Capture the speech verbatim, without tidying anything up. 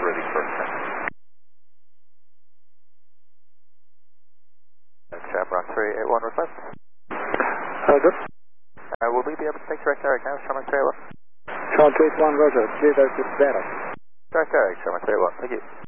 ready for ten. Shamrock three eight one request. Uh, good. Uh, will we be able to take direct Eric now, Shamrock three eight one? Shamrock three eight one, roger. Clear those to data. Direct Eric, Shamrock three eight one, thank you.